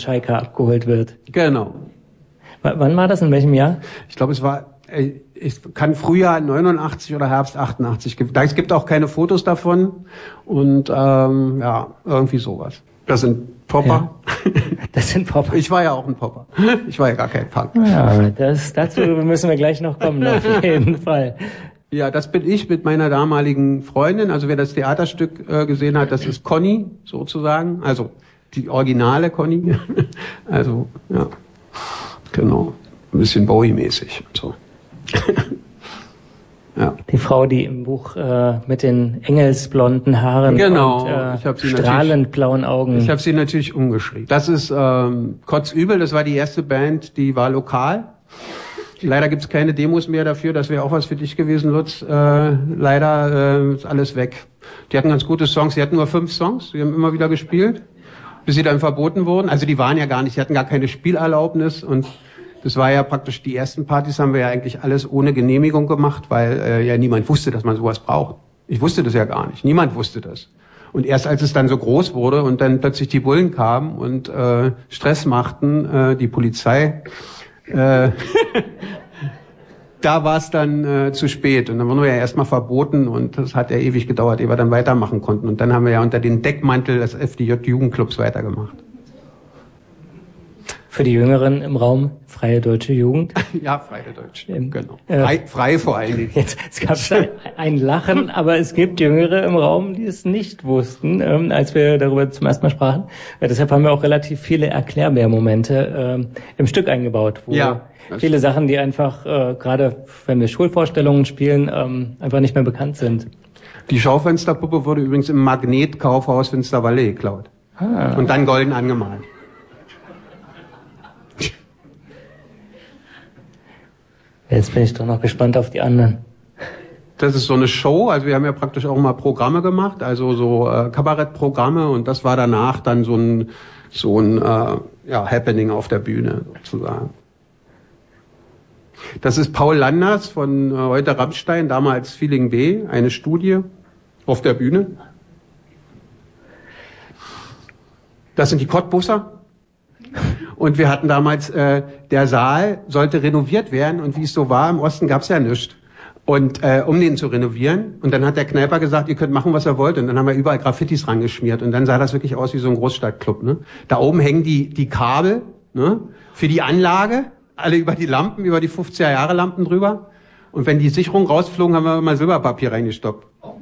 Schalka abgeholt wird. Genau. Wann war das? In welchem Jahr? Ich glaube, es war, ich kann Frühjahr 89 oder Herbst 88. Es gibt auch keine Fotos davon und ja, irgendwie sowas. Das sind Popper. Ja. Das sind Popper. Ich war ja auch ein Popper. Ich war ja gar kein Punk. Ja, dazu müssen wir gleich noch kommen, auf jeden Fall. Ja, das bin ich mit meiner damaligen Freundin. Also wer das Theaterstück gesehen hat, das ist Conny sozusagen. Also die originale Conny. Also, ja, genau. Ein bisschen Bowie-mäßig und so. Ja. Die Frau, die im Buch mit den engelsblonden Haaren genau. und Ich hab sie strahlend blauen Augen. Ich habe sie natürlich umgeschrieben. Das ist Kotzübel, das war die erste Band, die war lokal. Leider gibt's keine Demos mehr dafür, das wäre auch was für dich gewesen, Lutz. Leider ist alles weg. Die hatten ganz gute Songs, die hatten nur 5 Songs, die haben immer wieder gespielt, bis sie dann verboten wurden. Also die waren ja gar nicht, die hatten gar keine Spielerlaubnis und das war ja praktisch, die ersten Partys haben wir ja eigentlich alles ohne Genehmigung gemacht, weil ja niemand wusste, dass man sowas braucht. Ich wusste das ja gar nicht, niemand wusste das. Und erst als es dann so groß wurde und dann plötzlich die Bullen kamen und Stress machten, die Polizei, da war es dann zu spät. Und dann wurden wir ja erstmal verboten und das hat ja ewig gedauert, ehe wir dann weitermachen konnten. Und dann haben wir ja unter den Deckmantel des FDJ-Jugendclubs weitergemacht. Für die Jüngeren im Raum, Freie Deutsche Jugend. Ja, Freie Deutsche, genau. Frei vor allen Dingen. Es gab ein Lachen, aber es gibt Jüngere im Raum, die es nicht wussten, als wir darüber zum ersten Mal sprachen. Deshalb haben wir auch relativ viele Erklärbär-Momente im Stück eingebaut, wo viele Sachen, die einfach, gerade wenn wir Schulvorstellungen spielen, einfach nicht mehr bekannt sind. Die Schaufensterpuppe wurde übrigens im Magnet-Kaufhaus Finsterwalde geklaut. Und dann golden angemalt. Jetzt bin ich doch noch gespannt auf die anderen. Das ist so eine Show, also wir haben ja praktisch auch mal Programme gemacht, also so Kabarettprogramme und das war danach dann so ein Happening auf der Bühne sozusagen. Das ist Paul Landers von heute Rammstein, damals Feeling B, eine Studie auf der Bühne. Das sind die Cottbusser. Und wir hatten damals, der Saal sollte renoviert werden und wie es so war, im Osten gab's ja nichts. Und um den zu renovieren, und dann hat der Kneiper gesagt, ihr könnt machen, was ihr wollt. Und dann haben wir überall Graffitis rangeschmiert und dann sah das wirklich aus wie so ein Großstadtclub. Ne? Da oben hängen die Kabel, ne, für die Anlage, alle über die Lampen, über die 50er-Jahre-Lampen drüber. Und wenn die Sicherungen rausflogen, haben wir immer Silberpapier reingestoppt.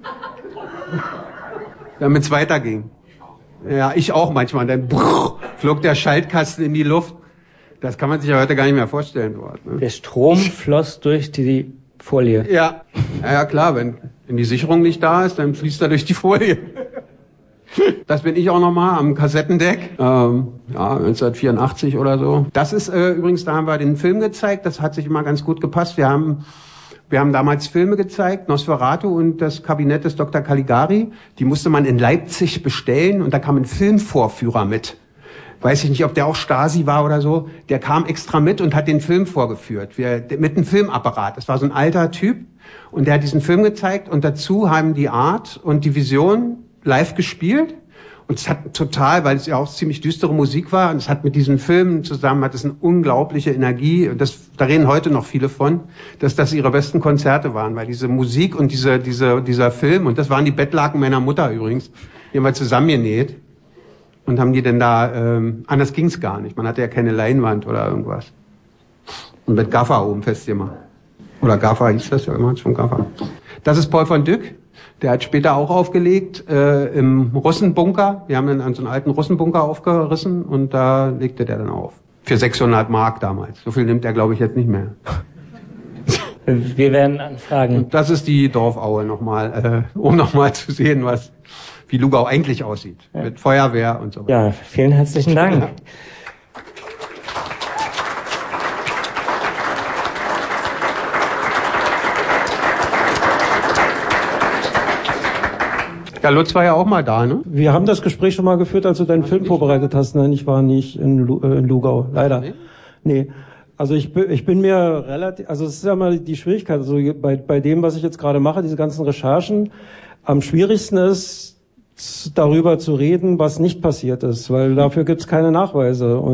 Damit es weiterging. Ja, ich auch manchmal. Dann flog der Schaltkasten in die Luft. Das kann man sich ja heute gar nicht mehr vorstellen dort. Ne? Der Strom floss durch die Folie. Ja, klar. Wenn die Sicherung nicht da ist, dann fließt er durch die Folie. Das bin ich auch nochmal am Kassettendeck. 1984 oder so. Das ist übrigens, da haben wir den Film gezeigt. Das hat sich immer ganz gut gepasst. Wir haben damals Filme gezeigt, Nosferatu und das Kabinett des Dr. Caligari. Die musste man in Leipzig bestellen und da kam ein Filmvorführer mit. Weiß ich nicht, ob der auch Stasi war oder so. Der kam extra mit und hat den Film vorgeführt. Mit einem Filmapparat. Das war so ein alter Typ und der hat diesen Film gezeigt und dazu haben die Art und die Vision live gespielt. Und es hat total, weil es ja auch ziemlich düstere Musik war, und es hat mit diesen Filmen zusammen, hat es eine unglaubliche Energie, und da reden heute noch viele von, dass das ihre besten Konzerte waren, weil diese Musik und dieser Film, und das waren die Bettlaken meiner Mutter übrigens, die haben wir zusammengenäht und haben die denn da, anders ging's gar nicht, man hatte ja keine Leinwand oder irgendwas. Und mit Gaffer oben festgemacht. Oder Gaffer hieß das ja immer, schon Gaffer. Das ist Paul von Dyck. Der hat später auch aufgelegt im Russenbunker. Wir haben dann so einen alten Russenbunker aufgerissen und da legte der dann auf. Für 600 Mark damals. So viel nimmt er, glaube ich, jetzt nicht mehr. Wir werden anfragen. Und das ist die Dorfaue nochmal, um nochmal zu sehen, wie Lugau eigentlich aussieht. Ja. Mit Feuerwehr und so weiter. Ja, vielen herzlichen Dank. Ja. Ja, Lutz war ja auch mal da, ne? Wir haben das Gespräch schon mal geführt, als du deinen Film vorbereitet hast. Nein, ich war nicht in Lugau, leider. Nee. Also ich bin mir relativ, also es ist ja mal die Schwierigkeit, also bei dem, was ich jetzt gerade mache, diese ganzen Recherchen, am schwierigsten ist, darüber zu reden, was nicht passiert ist, weil dafür gibt's keine Nachweise. Und